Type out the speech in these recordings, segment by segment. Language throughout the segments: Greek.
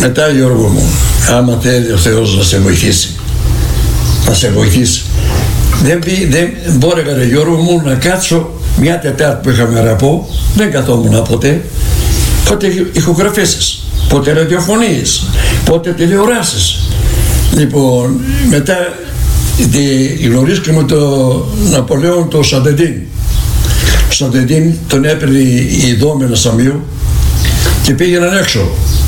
Μετά, Γιώργο μου, άμα θέλει ο Θεός να σε βοηθήσει, θα σε βοηθήσει. Δεν μπόρεγα, ρε Γιώργο μου, να κάτσω μια Τετάρτη που είχαμε ραπό, δεν καθόμουν ποτέ. Πότε ηχογραφήσεις, πότε ραδιοφωνίες, πότε τηλεοράσεις. Λοιπόν, μετά γνωρίζουμε τον Ναπολέον, τον Σαντεντίν. Ο Σαντεντίν τον έπαιρνε η δόμενα Σαμίου και πήγαιναν έξω.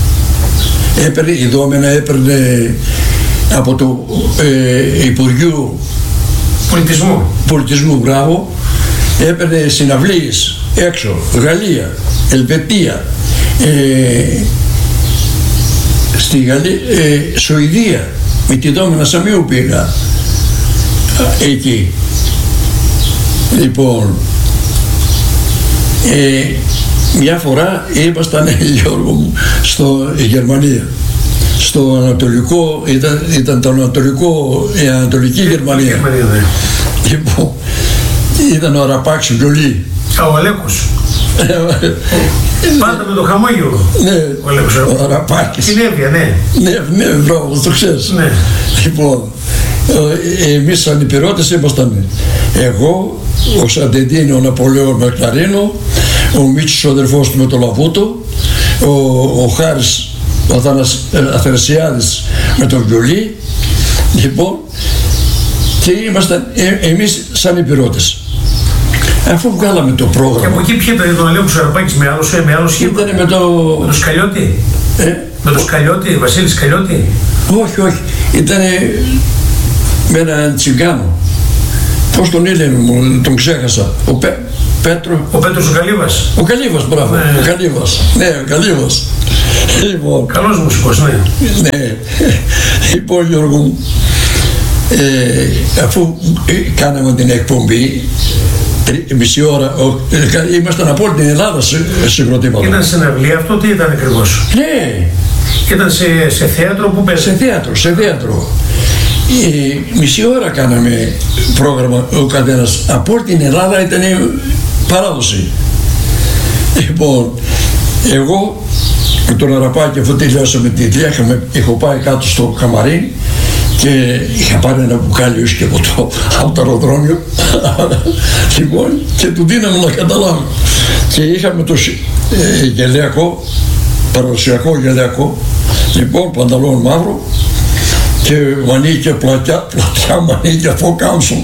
Η δόμενα έπαιρνε από το Υπουργείο Πολιτισμού, μπράβο, έπαιρνε συναυλίες έξω, Γαλλία, Ελβετία, στη Γαλλία, Σουηδία, με τη δόμενα Σαμίου πήγα εκεί. Λοιπόν, μια φορά ήμασταν, Γιώργο μου, η Γερμανία. Στο Ανατολικό, ήταν το Ανατολικό, η Ανατολική Γερμανία. Λοιπόν, ήταν ο Αραπάκης ο Γιολί. Ο Αλέκος. Πάντα με το χαμόγελο. Ναι, ο Αραπάκης. Την Εύβοια, ναι. Ναι, μπράβο, το ξέρεις. Ναι. Λοιπόν, εμείς σαν υπηρώτες ήμασταν εγώ, ο Σαντεντίνη, ο Ναπολέον Μακλαρίνο, ο Μίτσος ο αδερφός του με το Λαβούτο, ο Χάρης, ο Αθανασιάδης με τον βιολί. Λοιπόν, και ήμασταν εμείς σαν υπηρώτες. Αφού βγάλαμε το πρόγραμμα. Και από εκεί ποια ήταν τον Αλέκο Αραπάκης με άλλο σχήμα? Ήταν με το Σκαλιώτη. Με το Σκαλιώτη, Βασίλη Σκαλιώτη. Όχι, ήταν με έναν τσιγκάνο. Πώς τον έλεγε μου, τον ξέχασα. Ο Πέτρο. Ο Πέτρος ο Καλύβας. Ο Καλύβας, μπράβο. Ναι. Ο Καλύβας. Ναι, ο Καλύβας. Λοιπόν, καλός μουσικός, ναι. Ναι. Λοιπόν, Γιώργο μου, αφού κάναμε την εκπομπή, μισή ώρα, ήμασταν από όλη την Ελλάδα συγκροτήματα. Ήταν συναυλία αυτό, τι ήταν ακριβώς? Ναι. Ήταν σε θέατρο που παίζει? Σε θέατρο. Μισή ώρα κάναμε πρόγραμμα ο καθένας. Από όλη την Ελλάδα ήταν παράδοση. Λοιπόν, εγώ με τον Αραπάκη, αφού τελειώσαμε τη δουλειά, έχω πάει κάτω στο καμαρί και είχα πάρει ένα μπουκάλι και ποτό από το αεροδρόμιο. Λοιπόν, και του δίναμε να καταλάβει. Και είχαμε το γελαίκο, παραδοσιακό γελαίκο, λοιπόν, πανταλόν μαύρο και μανίκια πλατιά μανίκια φωκάμψο.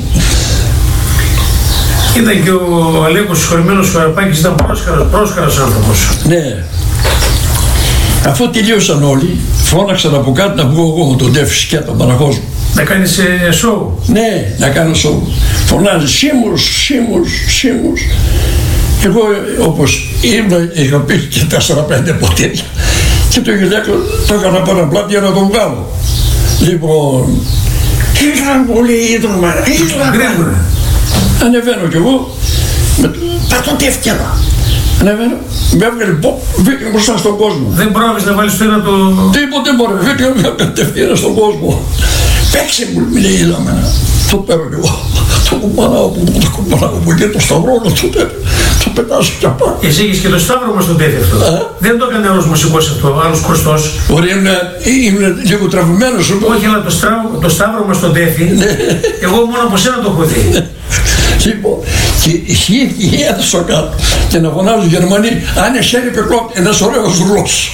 Ήταν και ο Αλέκος συγχωρημένος ο Αραπάκης, ήταν πρόσχαρος άνθρωπος. Ναι. Αφού τελείωσαν όλοι, φώναξαν από κάτω να βγω εγώ με τον Ντέφ σκέτο μαραχός μου. Να κάνεις σοου? Ναι, να κάνω σοου. Φωνάζει Σίμους. Εγώ όπως είχα πει και 4-5 ποτήρια και το γυλαίκο το έκανα πάνω πλάτη για να τον βγάλω. Λοιπόν, ήρθαν πολύ ίδρυμα, ήρθαν. Ανεβαίνω κι εγώ, τα τον τεύκαινα. Ανεβαίνω, με έβγαλε μπροστά στον κόσμο. Δεν πρόλαβες να βάλεις το ένα το... Τίποτε μπορεί, με κατευθείαν στον κόσμο. Παίξε μου, μου λέει, είδαμε. Το παίρνω κι εγώ. Το κουμπανάω από εκεί, το σταυρώνω, το πετάσω κι απάνω. Εσύ είχες και το σταύρωμα στον τέφι αυτό. Δεν το έκανε άλλος μουσικός αυτό, άλλος χρωστός. Ωραία, ήμουν λίγο τραβημένος. Όχι, αλλά το σταύρωμα στον τέφι, εγώ μόνο από σένα το έχω δει. Λοιπόν, και η έδωσα κάτω και να φωνάζουν οι Γερμανοί, αν εσέρει πεκλό, ένας ωραίος ρουλός.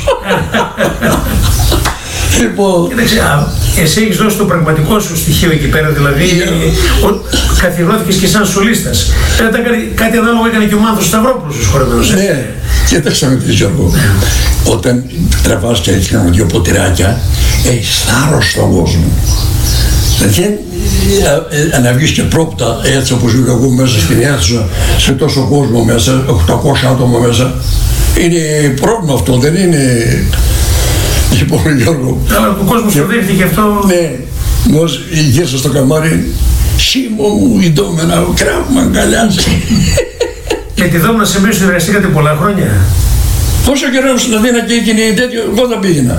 Λοιπόν, κοίταξε, εσύ έχεις δώσει το πραγματικό σου στοιχείο εκεί πέρα, δηλαδή καθιερώθηκες και σαν σολίστας. Κάτι ανάλογο έκανε και ο Μάνθος Σταυρόπουλος στους χορεμένους. Ναι, κοίταξε με τη Γιώργο. Όταν τραβάς και έτσι κάνω δύο ποτηράκια, έχεις θάρρος στον κόσμο. Δεν να βγεις και πρόπτα έτσι όπως ζω εγώ μέσα στην αίθουσα, σε τόσο κόσμο μέσα, 800 άτομα μέσα. Είναι πρόβλημα αυτό, δεν είναι... Λοιπόν, Γιώργο. Αλλά ο κόσμος το δέχτηκε αυτό. Ναι, μόλις γύρισα στο καμάρι, Σίμω μου η Ντόμενα, ο Κράβ μ' αγκαλιάζει. Και τη Δόμνα σε μέσω συνεργαστήκατε πολλά χρόνια. Πόσο καιρό στην Αθήνα και έγινε τέτοιο, εγώ δεν πήγαινα.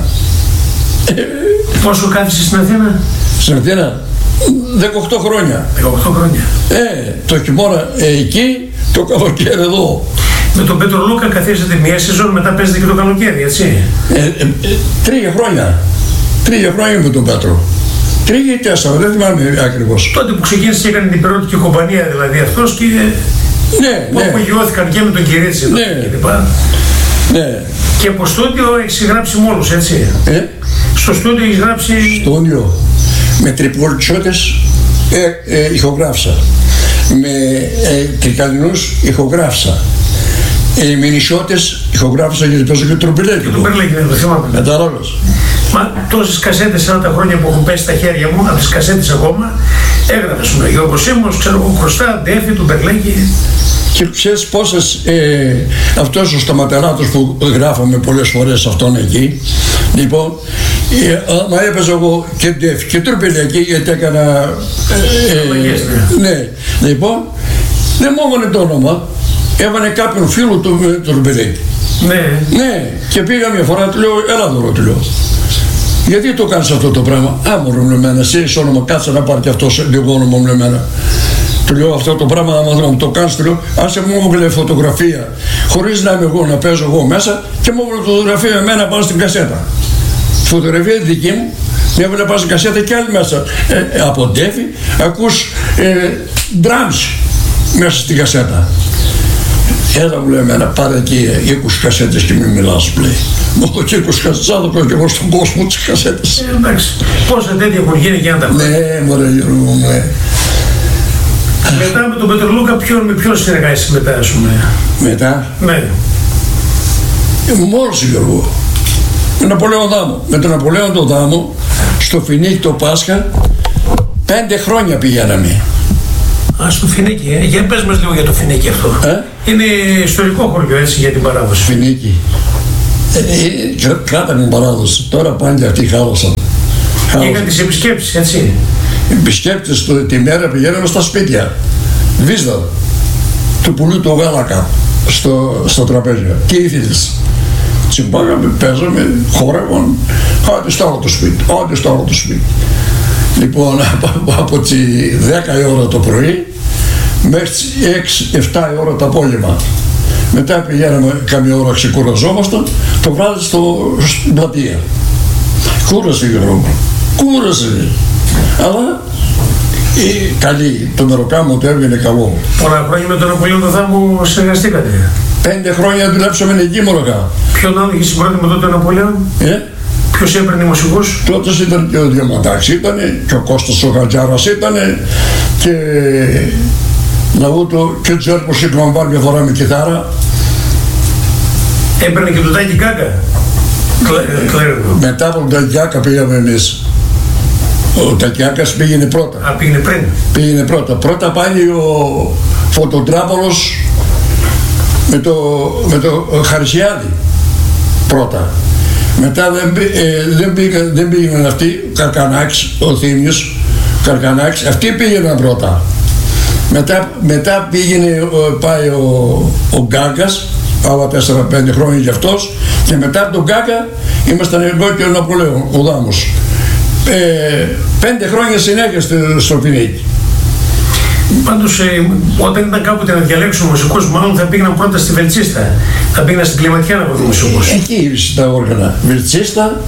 Πόσο κάθισες στην Αθήνα? Στην Αθήνα, 18 χρόνια. 18 χρόνια. Το χειμώνα εκεί, το καλοκαίρι εδώ. Με τον Πέτρο Λούκα καθίσατε μία σεζόν, μετά παίζετε και το καλοκαίρι, έτσι. 3 χρόνια. 3 χρόνια με τον Πέτρο. 3 ή 4, δεν θυμάμαι ακριβώς. Τότε που ξεκίνησε και έκανε την υπηρώτικη κομπανία, δηλαδή αυτός και. Ναι, που απογειώθηκαν και με τον Κυρίτσι. Ναι. Ναι. Και από στούντιο έχεις γράψει μόνος, έτσι. Στο στούντιο έχεις γράψει. Στούντιο. Με τριπολτσότες ηχογράφησα. Με τρικαλινούς ηχογράφησα. Με νησιώτες ηχογράφησα γιατί παίζω και τρομπιλέκι. Και το Μπερλέκι, δεν το θυμάμαι. Κατάλαβες. Μα τόσες κασέτες 40 χρόνια που έχουν πέσει στα χέρια μου, από τις κασέτες ακόμα, έγραφα στον Γιώργο Σίμος, ξέρω εγώ, Χρωστά, Ντέφη, του Μπερλέκι. Και ξέρεις πόσες, αυτός ο Σταματεράτος που γράφαμε πολλές φορές αυτόν εκεί, λοιπόν, άμα έπαιζα εγώ και Ντέφη και Τρομπιλέκι, γιατί έκανα, ναι, λοιπόν, δεν μου έβανε το όνομα, έβανε κάποιον φίλο του Τρομπιλέκι. Ναι, και πήγα μια φορά, του λέω, έλα δωρό, του λέω. Γιατί το κάνεις αυτό το πράγμα? Μωρό μου εμένα, εσύ είσαι όνομα, κάτσε να πάρει και αυτός λίγο όνομα μου εμένα. Του λέω αυτό το πράγμα, άμα μου το κάνεις, του λέω, άσε μου έβγαλε φωτογραφία, χωρίς να είμαι εγώ, να παίζω εγώ μέσα, και μου έβγαλε φωτογραφία εμένα πάνω στην κασέτα. Φωτογραφία δική μου, με έβγαλε πάνω στην κασέτα και άλλη μέσα. Από Ντέφη, ακούς drums μέσα στην κασέτα. Έλα μου λέει εμένα, πάρε εκεί 20 κασέτες και μην μιλάς, μου λέει. Μου έχω και 20 κασέτες, θα το πω και εγώ στον κόσμο τις κασέτες. Εντάξει, πόσα τέτοια έχουν γίνει και να τα πούμε. Ναι, μωρέ Γιώργο μου, ναι. Μετά με τον Πέτρο Λούκα, με ποιον συνεργάζεσαι μετά, ας πούμε? Μετά? Ναι. Μόνος Γιώργο. Με Ναπολέον Δάμο. Με τον Ναπολέον τον Δάμο, στο Φινίκι το Πάσχα, 5 χρόνια πηγαίναμε. Στο Φινίκι, για πες μας λίγο για το Φινίκι αυτό. Είναι ιστορικό χωριό, έτσι, για την παράδοση. Φινίκι. Κράτανε την παράδοση. Τώρα πάνε και αυτοί χάλασαν. Και είχαν τις επισκέψεις, έτσι. Επισκέπτες τη μέρα πηγαίναμε στα σπίτια. Βίσδα του πουλού του Γάλακα στο τραπέζι. Τι ήθελες? Τσιμπάγαμε, παίζαμε, χόρευαν. Άντε στο άλλο το σπίτι, άντε στο άλλο το σπίτι. Λοιπόν, από τις 10 η ώρα το πρωί μέχρι τις 6-7 η ώρα το απόγευμα. Μετά πηγαίναμε καμιά ώρα, ξεκουραζόμασταν, το βράδυ στην πλατεία. Κούρασε η Ρώμα, κούρασε. Αλλά καλή, το μεροκάμο του έβγαινε καλό. Πολλά χρόνια με τον Ναπολέον τον Δάμο συνεργαστήκατε? 5 χρόνια δουλέψαμε εκεί μωροκά. Ποιον άλλο είχε συμπρότημα τότε ο Ναπολέον? Ποιος έπαιρνε μουσικούς? Τότε ήταν και ο Διαμαντάκης ήτανε, και ο Κώστας ο Χατζάρας ήτανε, και Λαούτο και ο Τζέρκος Σικλαμβάρ μια φορά με κιθάρα. Έπαιρνε και το Τάκη Γκάκα. Μετά από τον Τάκη Γκάκα πήγαμε εμείς. Ο Τακιάκας πήγαινε πρώτα. Πήγαινε πριν. Πήγαινε πρώτα. Πρώτα πάλι ο Φωτοτράπολος με το Χαρισιάδη. Πρώτα. Μετά δεν πήγαιναν αυτοί, ο Καρκανάκης, ο Θήμιος, Καρκανάκης, αυτοί πήγαιναν πρώτα. Μετά πήγαινε, πάει ο Γκάγκας, άλλα 4-5 χρόνια κι αυτός, και μετά από τον Γκάγκα ήμασταν εγώ και ο Ναπολέον, ο Δάμος. 5 χρόνια συνέχεια στο Φινίκι. Πάντως, όταν ήταν κάποτε να διαλέξουν μουσικούς, μάλλον θα πήγαιναν πρώτα στη Βελτσίστα. Θα πήγαιναν στην Κλιματιά να βρουν μουσικούς. Εκεί τα όργανα. Βελτσίστα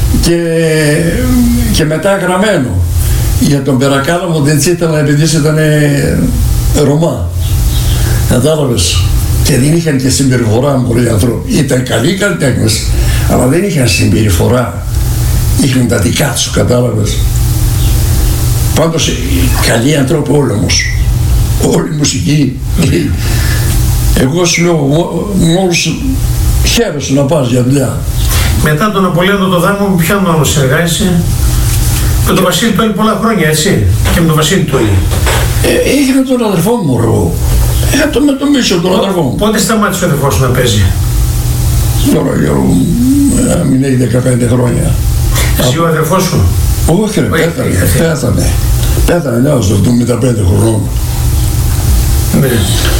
και μετά γραμμένο. Για τον Περακάλαμο δεν ήταν επειδή ήταν Ρωμά. Κατάλαβες. Και δεν είχαν και συμπεριφορά πολλοί άνθρωποι. Ήταν καλοί καλλιτέχνες, αλλά δεν είχαν συμπεριφορά. Είχαν τα δικά τους, κατάλαβες. Πάντως καλοί άνθρωποι όλοι όμως. Όλη η μουσική. Εγώ σου λέω μόλις χαίρεσαι να πας για δουλειά. Μετά τον Ναπολέον τον Δάμο, με ποιον άλλο συνεργάζεσαι? Με τον Βασίλη Τόλη πολλά χρόνια, έτσι. Και με τον Βασίλη Τόλη. Είχα τον αδερφό μου, εγώ. Με το μίσο τον αδερφό μου. Πότε σταμάτησε ο αδερφός σου να παίζει? Τώρα Γιώργο, μην έχει 15 χρόνια. Εσύ ο αδερφός σου? Όχι ρε, πέθανε. Πέθανε νέος, 75 χρονών. Ναι.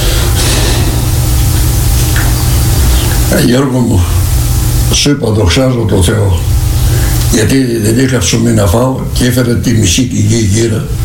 Γιώργο μου, σου είπα δοξάζω το Θεό, γιατί δεν είχα ψωμί να φάω και έφερε τη μισή τη γη γύρα